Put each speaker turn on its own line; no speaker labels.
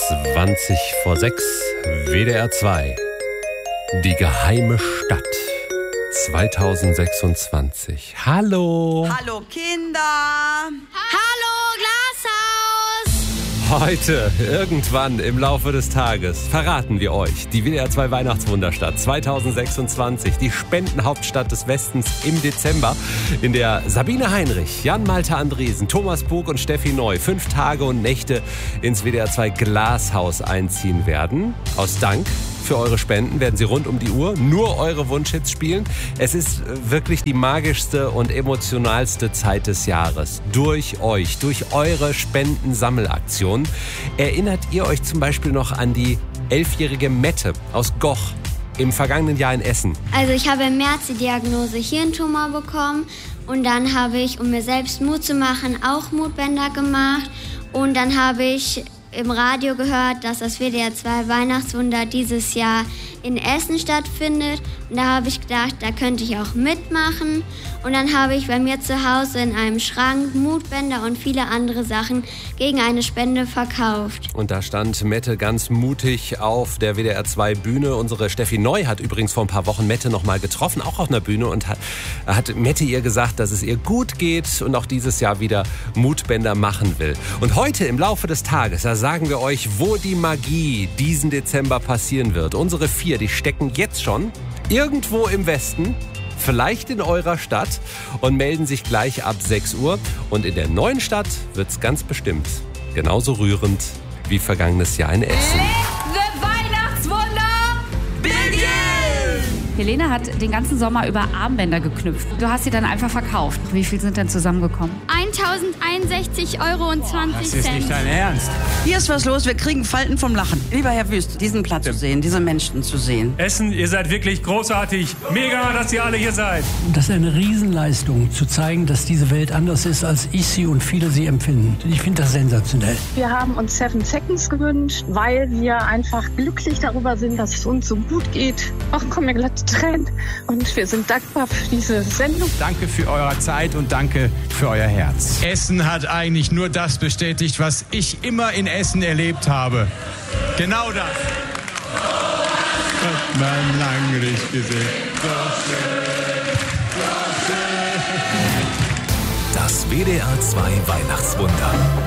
20 vor 6, WDR 2. Die geheime Stadt 2026. Hallo.
Hallo Kinder.
Hallo Glashaus.
Heute, irgendwann im Laufe des Tages, verraten wir euch die WDR 2 Weihnachtswunderstadt 2026, die Spendenhauptstadt des Westens im Dezember, in der Sabine Heinrich, Jan-Malte Andresen, Thomas Bug und Steffi Neu 5 Tage und Nächte ins WDR 2 Glashaus einziehen werden. Aus Dank für eure Spenden werden sie rund um die Uhr nur eure Wunschhits spielen. Es ist wirklich die magischste und emotionalste Zeit des Jahres. Durch euch, durch eure Spendensammelaktion. Erinnert ihr euch zum Beispiel noch an die 11-jährige Mette aus Goch im vergangenen Jahr in Essen?
Also ich habe im März die Diagnose Hirntumor bekommen und dann habe ich, um mir selbst Mut zu machen, auch Mutbänder gemacht und dann habe ich im Radio gehört, dass das WDR 2 Weihnachtswunder dieses Jahr in Essen stattfindet. Und da habe ich gedacht, da könnte ich auch mitmachen. Und dann habe ich bei mir zu Hause in einem Schrank Mutbänder und viele andere Sachen gegen eine Spende verkauft.
Und da stand Mette ganz mutig auf der WDR 2 Bühne. Unsere Steffi Neu hat übrigens vor ein paar Wochen Mette noch mal getroffen, auch auf einer Bühne, und hat Mette ihr gesagt, dass es ihr gut geht und auch dieses Jahr wieder Mutbänder machen will. Und heute im Laufe des Tages, da sagen wir euch, wo die Magie diesen Dezember passieren wird. Unsere 4, die stecken jetzt schon irgendwo im Westen, vielleicht in eurer Stadt, und melden sich gleich ab 6 Uhr. Und in der neuen Stadt wird's ganz bestimmt genauso rührend wie vergangenes Jahr in Essen.
The Weihnachtswunder begin!
Helene hat den ganzen Sommer über Armbänder geknüpft. Du hast sie dann einfach verkauft. Wie viel sind denn zusammengekommen?
1.061,20 €.
Das ist nicht dein Ernst.
Hier ist was los, wir kriegen Falten vom Lachen. Lieber Herr Wüst, diesen Platz zu sehen, diese Menschen zu sehen.
Essen, ihr seid wirklich großartig. Mega, dass ihr alle hier seid.
Das ist eine Riesenleistung, zu zeigen, dass diese Welt anders ist, als ich sie und viele sie empfinden. Ich finde das sensationell.
Wir haben uns 7 Seconds gewünscht, weil wir einfach glücklich darüber sind, dass es uns so gut geht. Auch kommen mir glatt Tränen. Und wir sind dankbar für diese Sendung.
Danke für eure Zeit und danke für euer Herz. Essen hat eigentlich nur das bestätigt, was ich immer in Essen erlebt habe. Genau das. Hat man lange nicht gesehen.
Das WDR 2 Weihnachtswunder.